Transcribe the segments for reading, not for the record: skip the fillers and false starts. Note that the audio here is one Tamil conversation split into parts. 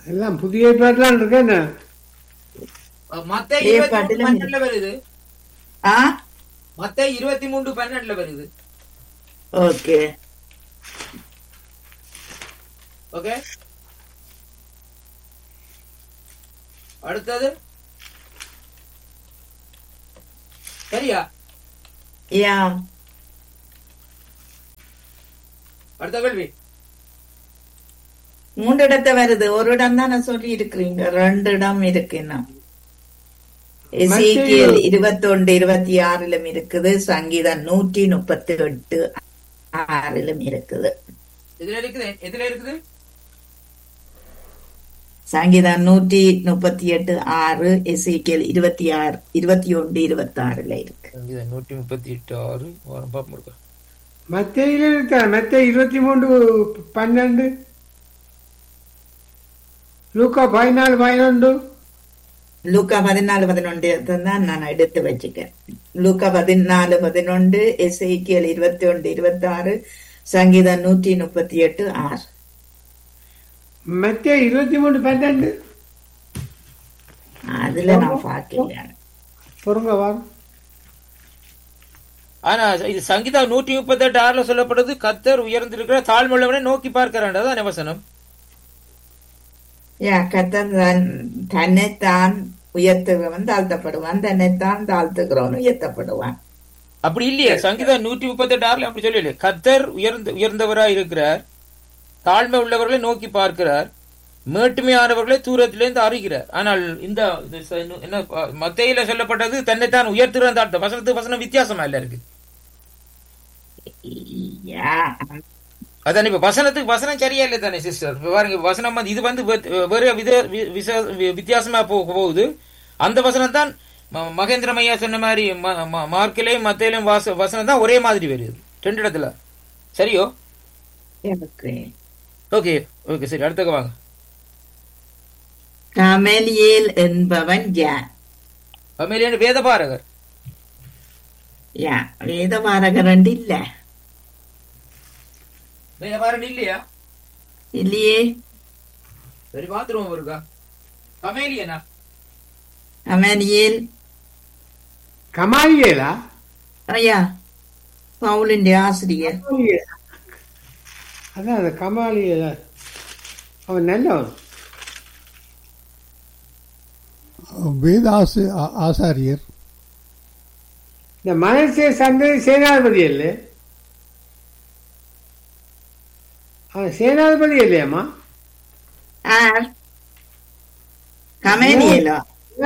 எல்லாம் புதிய ஏற்பாடுலாம் இருக்கு என்ன? மத்தேயு 23:12 வருது. ஆ மத்தேயு 23:12 வருது. ஓகே ஓகே, அடுத்தது சரியா? யா அடுத்த கேள்வி. 3 இடத்தை வருது, ஒரு இடம் தான் நான் சொல்லி இருக்கிறீங்க, 2 இடம் இருக்கு இன்னும். எசேக்கியேல் 21:26 இருக்குது, சங்கீதம் 138:6 இருக்குது. எதுல இருக்குது? எதுல இருக்குது? சங்கீதம் 138:6, எசேக்கியேல் 21:26 இருக்கு. 138:6 வாரம் பாப்போம் இருக்கா? மத்தேயில இருக்கா? மத்தேயு 23:12, லூக்கா 14:11. லூக்கா 14:11 தான் நான் எடுத்து வச்சுக்கேன். லூக்கா 14:11, எசேக்கியேல் 21:26, சங்கீதம் 138:6. மத்தேயு 23:12 அதுல நான் பார்க்கல. பொறுங்க வாரம். ஆனா இது சங்கீதம் 138:6 சொல்லப்படுது, கர்த்தர் உயர்ந்திருக்கிற தாழ்மையுள்ளவனை நோக்கி பார்க்கிறான். அதான் வசனம். கர்த்தர் தன்னைத்தான் உயர்த்துகிறவன் தாழ்த்தப்படுவான், தன்னைத்தான் தாழ்த்துகிறவன் உயர்த்தப்படுவான். அப்படி இல்லையா? சங்கீதம் 138:6 அப்படி சொல்லல. கர்த்தர் உயர்ந்தவராய் இருக்கிறார், தாழ்மை உள்ளவர்களை நோக்கி பார்க்கிறார், மேட்டுமையானவர்களை தூரத்திலிருந்து அறிகிறார். ஆனால் இந்த என்ன மத்தேயில சொல்லப்பட்டது தன்னைத்தான் உயர்த்துகிறான் தாழ்த்த. வசனத்துக்கு வசனம் வித்தியாசமா இல்ல இருக்கு. அதான் இப்ப வசனத்துக்கு வசனம் சரியா இல்லை தானே சிஸ்டர்? பாருங்க, வசனம் இது வேற வித்தியாசமா போகுது. அந்த வசனம் தான் மகேந்திரமையா சொன்ன மாதிரி மார்க்கிலையும் மத்தையிலும் வசனம் தான் ஒரே மாதிரி வருது 2 இடத்துல. சரியோ? ஓகே ஓகே, சரி, அடுத்தக்க வாங்க. கமலியேல் என்பவன் யார்? கமலியேல் வேதபாரகர். வேதபாரகர் இல்ல. வேதபாரகர் இல்லையா? இல்லையே. சரி, பாத்துருவோம் இருக்கா. கமேலியனா? கமலியேல். கமாலியேலா? ஐயா, பவுலின் ஆசிரியர். அதான் அந்த கமாலியேலா, அவன் நல்லவன். வேத ஆசாரியர். இந்த மனசே சந்ததி சேனாதிபதி இல்லை, அவன் சேனாதிபதி இல்லையம்மா. கமேலியேலா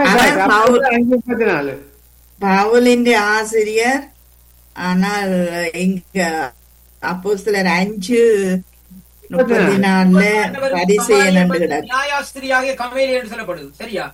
பவுலின் ஆசிரியர். ஆனால் இங்க அப்போஸ்தலர் 5:34 பரிசேயன் என்று கிடக்கு. நியாயாஸ்திரியாக கமேலியேல் என்று சொல்லப்படுது. சரியா?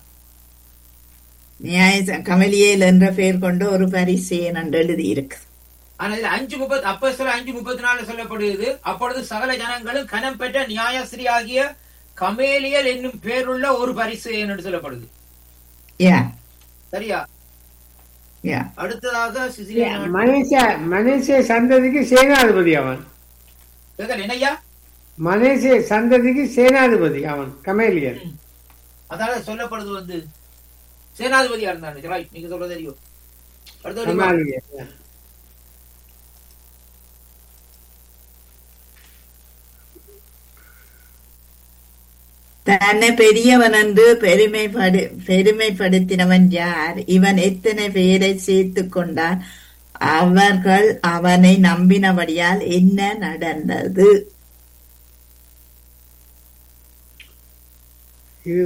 கமலியேல் என்ற பெயர் கொண்டு ஒரு பரிசேயன் என்று எழுதி இருக்கு. ஆனால் 5:30 அப்போஸ்தலர் 5:34 சொல்லப்படுகிறது. அப்பொழுது சகல ஜனங்களும் கனம் பெற்ற நியாயாஸ்திரி ஆகிய கமேலியேல் என்னும் பேருள்ள ஒரு பரிசேயன் என்று சொல்லப்படுது. சரியா? அடுத்ததாக மனேசே சந்ததிக்கு சேனாதிபதி அவன். என்னையா? மனேசே சந்ததிக்கு சேனாதிபதி அவன் கமேலியன். அதனால சொல்லப்படுது சேனாதிபதியா இருந்தாங்க. நீங்க சொல்றது தெரியும். தன்னை பெரியவன் என்று பெருமைப்படுத்தினவன் யார்? இவன் எத்தனை பேரை சேர்த்து கொண்டான்? அவர்கள் அவனை நம்பினபடியால் என்ன நடந்தது? இது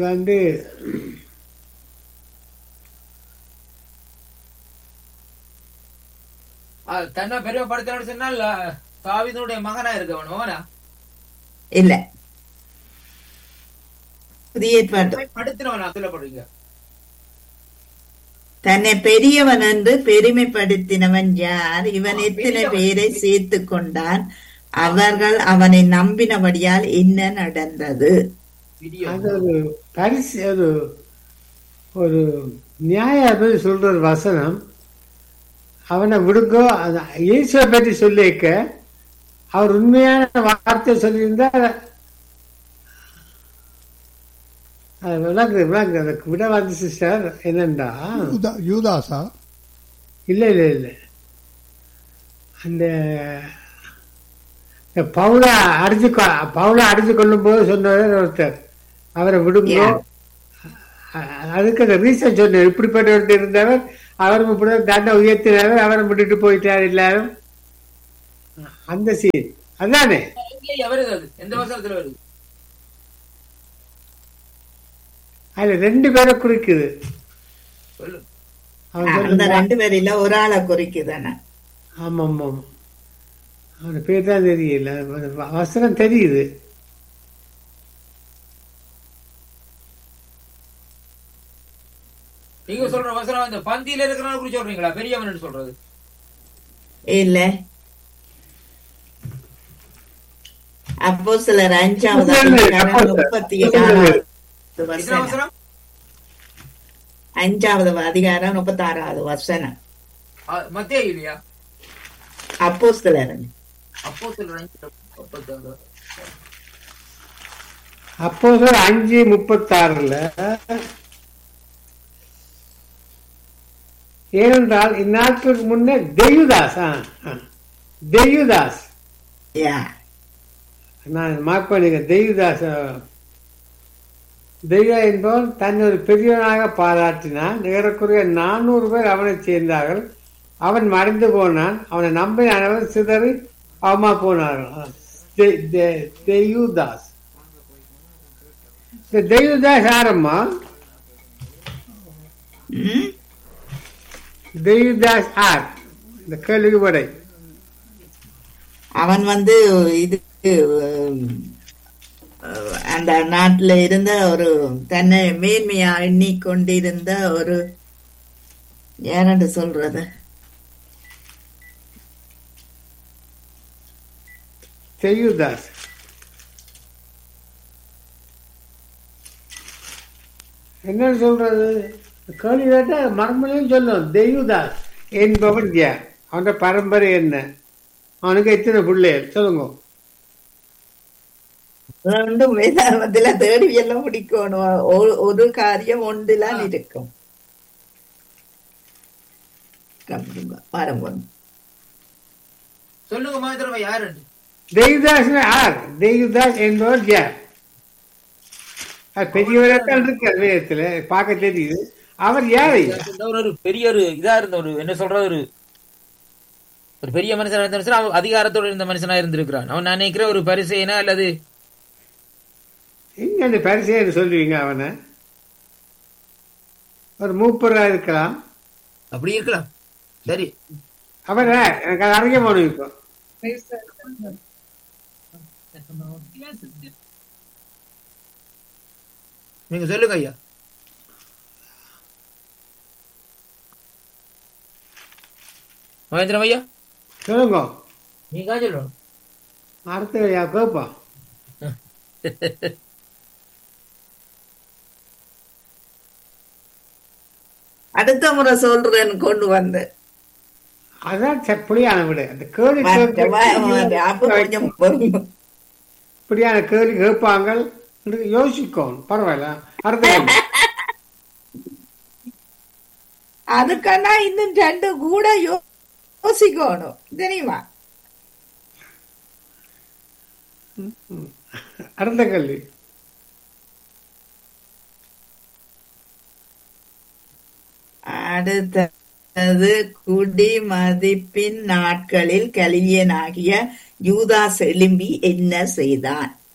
தன்னை பெருமைப்படுத்தினு சொன்னால் தாவீதுடைய மகனா இருக்கவன் மகனா இல்ல, புதிய படுத்தினவனா சொல்லப்படுறீங்க. தன்னை பெரியவன் என்று பெருமைப்படுத்தினவன் யார்? இவன் எத்தனை பேரை சேர்த்து கொண்டான்? அவர்கள் அவனை நம்பினபடியால் என்ன நடந்தது? ஒரு நியாயாதிபதி சொல்ற வசனம். அவனை விடுங்கோ, இயேசுவை பற்றி சொல்லிக்க அவர் உண்மையான வார்த்தை சொல்லியிருந்தா அது விளங்குது விளங்குது. அதுக்கு விட வந்து சிஸ்டர் என்னண்டா, யூதாஸா? இல்லை இல்லை இல்லை, அந்த பவுலா அடிச்சு கொள்ளும் போது சொன்னவர் ஒருத்தர், அவரை விடுங்கோ. Yeah. அதுக்கு அந்த ரீசன் சொன்னார். இப்படிப்பட்ட ஒருத்தர் இருந்தவர், அவரும் இப்படி தண்டை உயர்த்தினவர், அவரை விட்டுட்டு போயிட்டார் எல்லாரும். அந்த சீன் அதானே. வருது அது எந்த வசனத்துல வருது? அதுல 2 பேரை குறிக்குது. சொல்லு. அவன் அந்த சொல்லுங்க. 2 பேரில ஒரு ஆளை குறிக்குதானே. ஆமா ஆமா ஆமா, அவன பேர் தான் தெரியல, வசனம் தெரியுது. நீங்க சொல்ற வசனம் இந்த பந்தியில இருக்கிறவங்க குறிச்சு சொல்றீங்களா? பெரியவன் சொல்றது இல்ல, அப்போஸ்தலர் 5ஆவது அதிகாரம் 36வது வசனம். வசனம் 5ஆவது அதிகாரம் 36வது வசனம். மத்தேயு இல்லையா? அப்போஸ்தலர். அப்போஸ்தலர் அப்போது 5:36 ஏனென்றால் இந்நாட்களுக்கு முன்னே தெய்யுதாஸ் யா, நான் மார்க் பண்ணிக்க, தெய்வா என்பவன் தன்னை ஒரு பெரியவனாக பாராட்டினான். ஏறக்குறைய 400 பேர் அவனை சேர்ந்தார்கள். அவன் மறைந்து போனான். அவனை நம்பினவன் சிதறி அவமா போனார்கள். தெய்யுதாஸ். தெய்யுதாஸ் யாரம்மா? தெய்யுதாஸ் யார்? இந்த கேள்விக்கு விடை. அவன் இது அந்த நாட்டுல இருந்த ஒரு தன்னை மேன்மையா எண்ணிக்கொண்டிருந்த ஒரு, யாரென்று சொல்றது, தெய்யுதாஸ். என்ன சொல்றது? கேள்வி கேட்டா மர்மலையும் சொல்லும். தெய்யுதாஸ் என்பவன் யார்? அவன் பரம்பரை என்ன? அவனுக்கு எத்தனை பிள்ளைகள் சொல்லுங்க. ரெண்டும் வேதாகமத்துல தேடி எல்லாம் பிடிக்கணும். ஒரு காரியம் ஒன்றுலாம் இருக்கும். சொல்லுங்க மாதிரி யாரு? தெய்யுதாஸ் யார்? தெய்யுதாஸ் என்பவர் யார்? பெரியவரத்தான் இருக்கு வேதத்துல பார்க்க தெரியுது. அவர் யாரு? ஒரு பெரிய ஒரு இதா இருந்த ஒரு என்ன சொல்ற ஒரு பெரிய மனுஷனா இருந்த அவன் அதிகாரத்தோடு இருந்த மனுஷனா இருந்திருக்கிறான். அவன் நான் நினைக்கிறேன் ஒரு பரிசேனா அல்லது எங்க பரிசேன்னு சொல்லுவீங்க? அவனை ஒரு மூப்பரா இருக்கலாம். அப்படி இருக்கலாம். சரி, அவன் எனக்கு அது அறிய போகணும். இப்போ நீங்க சொல்லுங்க ஐயா. மகேந்திரம் ஐயா சொல்லுங்க. நீங்க சொல்லணும். அடுத்த ஐயா கேப்பா. அடுத்த முறை சொல்றேன்னு கொண்டு வந்து அதான் புளியான விட அந்த கேள்வி அப்ப கொஞ்சம் பொறுமை. இப்படியான கேள்வி கேட்பாங்க, யோசிக்கணும். பரவாயில்ல, அடுத்த அதுக்கன்னா இன்னும் 2 கூட யோசிக்கணும் தெரியுமா? அடுத்த கேள்வி. அடுத்தது, குடிமதிப்பின் நாட்களில் கலிலியனாகிய யூதாஸ் எழும்பி என்ன செய்தான்?